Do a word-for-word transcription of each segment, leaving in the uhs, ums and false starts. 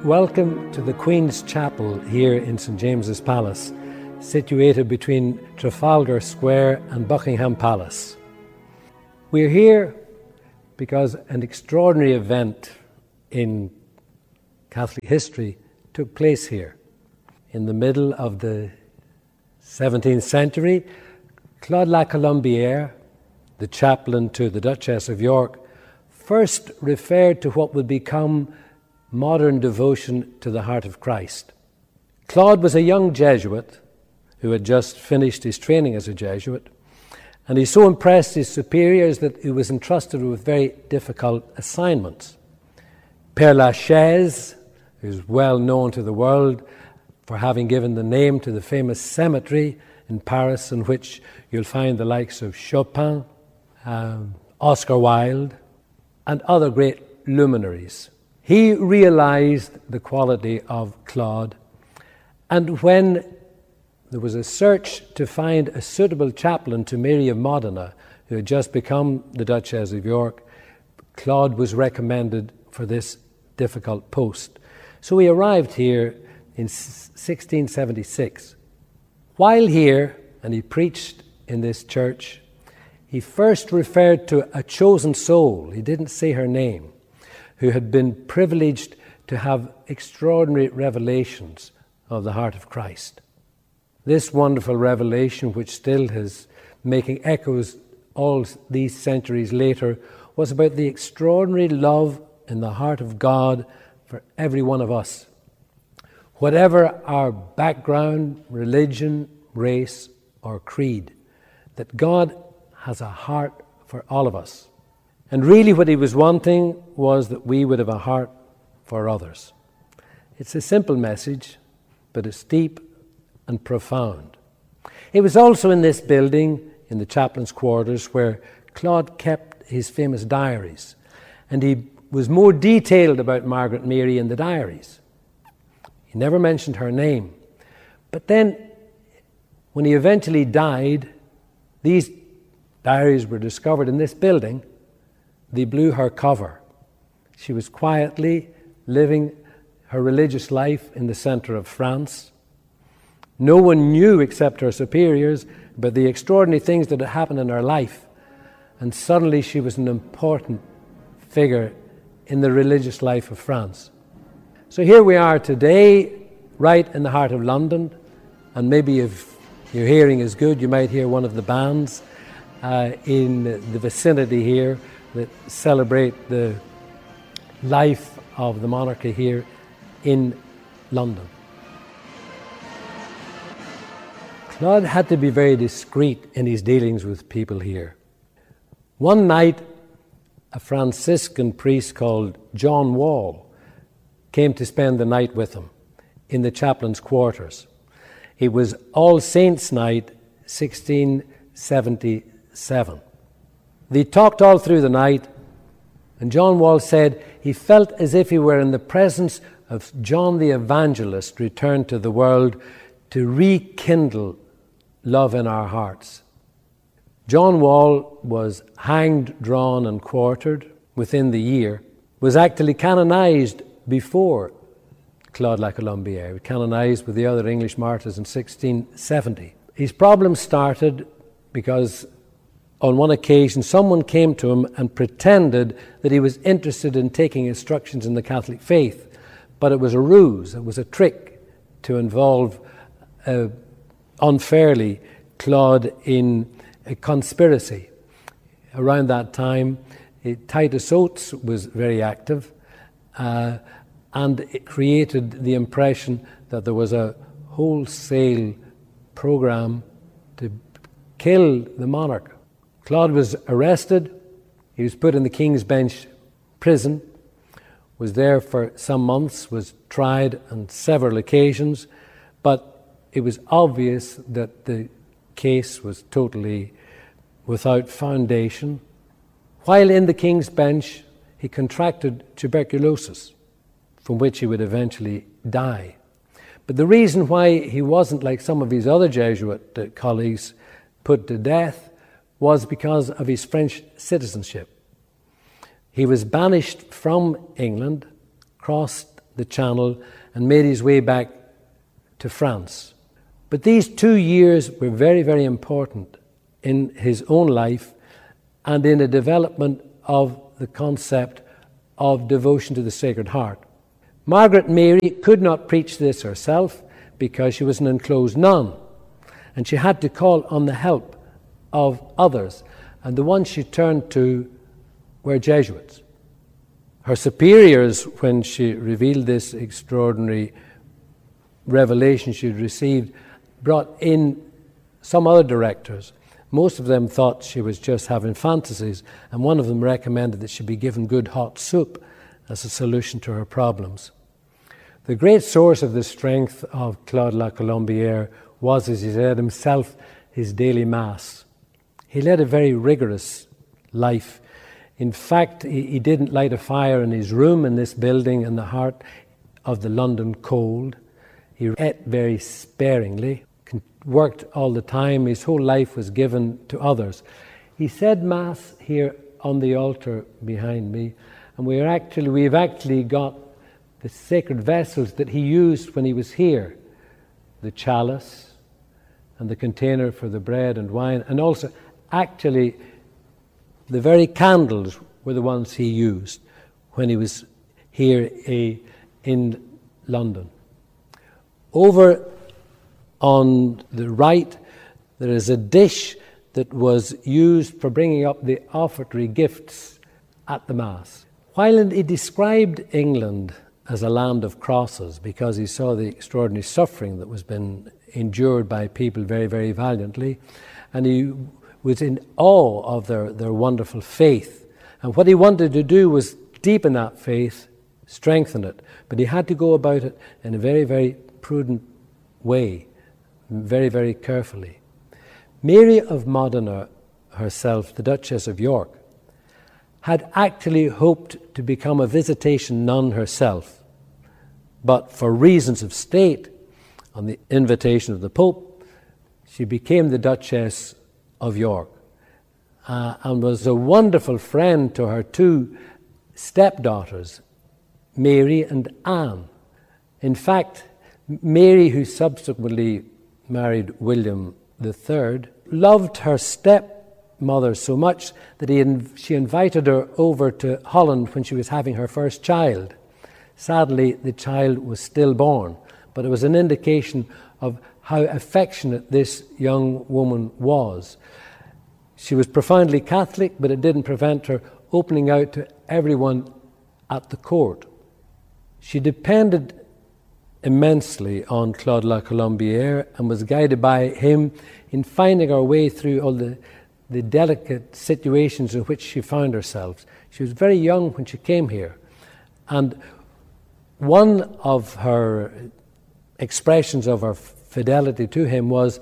Welcome to the Queen's Chapel here in St James's Palace, situated between Trafalgar Square and Buckingham Palace. We're here because an extraordinary event in Catholic history took place here. In the middle of the seventeenth century, Claude La Colombière, the chaplain to the Duchess of York, first referred to what would become modern devotion to the heart of Christ. Claude was a young Jesuit who had just finished his training as a Jesuit, and he so impressed his superiors that he was entrusted with very difficult assignments. Père Lachaise, who's well known to the world for having given the name to the famous cemetery in Paris, in which you'll find the likes of Chopin, um, Oscar Wilde, and other great luminaries. He realized the quality of Claude, and when there was a search to find a suitable chaplain to Mary of Modena, who had just become the Duchess of York, Claude was recommended for this difficult post. So he arrived here in sixteen seventy-six. While here, and he preached in this church, he first referred to a chosen soul, he didn't say her name, who had been privileged to have extraordinary revelations of the heart of Christ. This wonderful revelation, which still is making echoes all these centuries later, was about the extraordinary love in the heart of God for every one of us. Whatever our background, religion, race, or creed, that God has a heart for all of us. And really what he was wanting was that we would have a heart for others. It's a simple message, but it's deep and profound. It was also in this building, in the chaplain's quarters, where Claude kept his famous diaries. And he was more detailed about Margaret Mary in the diaries. He never mentioned her name. But then, when he eventually died, these diaries were discovered in this building. They blew her cover. She was quietly living her religious life in the center of France. No one knew except her superiors about the extraordinary things that had happened in her life. And suddenly she was an important figure in the religious life of France. So here we are today, right in the heart of London. And maybe if your hearing is good, you might hear one of the bands uh, in the vicinity here that celebrate the life of the monarchy here in London. Claude had to be very discreet in his dealings with people here. One night, a Franciscan priest called John Wall came to spend the night with him in the chaplain's quarters. It was All Saints' Night, sixteen seventy-seven. They talked all through the night, and John Wall said he felt as if he were in the presence of John the Evangelist returned to the world to rekindle love in our hearts. John Wall was hanged, drawn, and quartered within the year, was actually canonized before Claude La Colombière, canonized with the other English martyrs in sixteen seventy. His problem started because on one occasion someone came to him and pretended that he was interested in taking instructions in the Catholic faith, but it was a ruse, it was a trick to involve uh, unfairly Claude in a conspiracy. Around that time, it, Titus Oates was very active, uh, and it created the impression that there was a wholesale program to kill the monarch. Claude was arrested. He was put in the King's Bench prison, was there for some months, was tried on several occasions, but it was obvious that the case was totally without foundation. While in the King's Bench, he contracted tuberculosis, from which he would eventually die. But the reason why he wasn't like some of his other Jesuit uh, colleagues put to death was because of his French citizenship. He was banished from England, crossed the Channel and made his way back to France. But these two years were very, very important in his own life and in the development of the concept of devotion to the Sacred Heart. Margaret Mary could not preach this herself because she was an enclosed nun, and she had to call on the help of others, and the ones she turned to were Jesuits. Her superiors, when she revealed this extraordinary revelation she had received, brought in some other directors. Most of them thought she was just having fantasies, and one of them recommended that she be given good hot soup as a solution to her problems. The great source of the strength of Claude La Colombière was, as he said himself, his daily Mass. He led a very rigorous life. In fact, he, he didn't light a fire in his room in this building in the heart of the London cold. He ate very sparingly, worked all the time. His whole life was given to others. He said Mass here on the altar behind me, and we're actually, we've actually got the sacred vessels that he used when he was here, the chalice and the container for the bread and wine, and also actually the very candles were the ones he used when he was here a, in London. Over on the right, there is a dish that was used for bringing up the offertory gifts at the Mass. While he described England as a land of crosses because he saw the extraordinary suffering that was been endured by people very, very valiantly, and he was in awe of their, their wonderful faith. And what he wanted to do was deepen that faith, strengthen it, but he had to go about it in a very, very prudent way, very, very carefully. Mary of Modena herself, the Duchess of York, had actually hoped to become a visitation nun herself, but for reasons of state, on the invitation of the Pope, she became the Duchess of York uh, and was a wonderful friend to her two stepdaughters, Mary and Anne. In fact, Mary, who subsequently married William the Third, loved her stepmother so much that he, she invited her over to Holland when she was having her first child. Sadly, the child was stillborn, but it was an indication of how affectionate this young woman was. She was profoundly Catholic, but it didn't prevent her opening out to everyone at the court. She depended immensely on Claude La Colombière and was guided by him in finding her way through all the, the delicate situations in which she found herself. She was very young when she came here, and one of her expressions of her fidelity to him was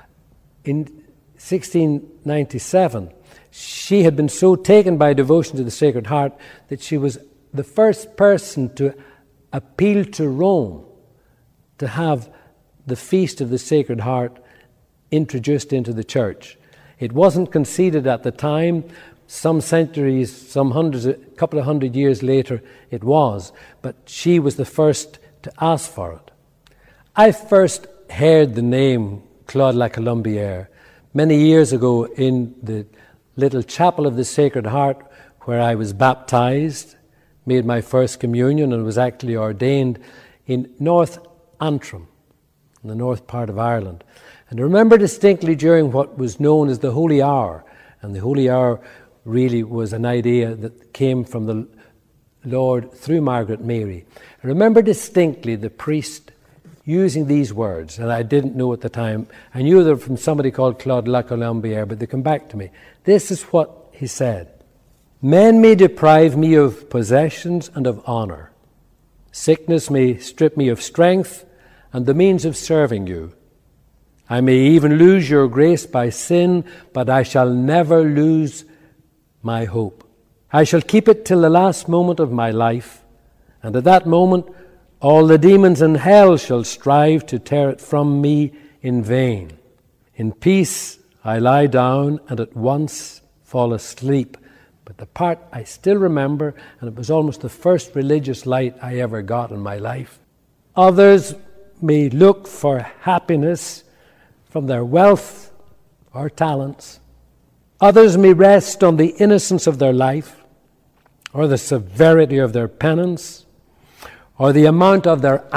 in sixteen ninety-seven. She had been so taken by devotion to the Sacred Heart that she was the first person to appeal to Rome to have the Feast of the Sacred Heart introduced into the church. It wasn't conceded at the time. Some centuries, some hundreds, a couple of hundred years later, it was. But she was the first to ask for it. I first heard the name Claude La Colombière many years ago in the little chapel of the Sacred Heart where I was baptized, made my first communion, and was actually ordained in North Antrim, in the north part of Ireland. And I remember distinctly during what was known as the Holy Hour, and the Holy Hour really was an idea that came from the Lord through Margaret Mary. I remember distinctly the priest using these words, and I didn't know at the time. I knew they were from somebody called Claude La Colombière, but they come back to me. This is what he said. Men may deprive me of possessions and of honour. Sickness may strip me of strength and the means of serving you. I may even lose your grace by sin, but I shall never lose my hope. I shall keep it till the last moment of my life, and at that moment all the demons in hell shall strive to tear it from me in vain. In peace I lie down and at once fall asleep, But the part I still remember, and it was almost the first religious light I ever got in my life. Others may look for happiness from their wealth or talents. Others may rest on the innocence of their life, or the severity of their penance, or the amount of their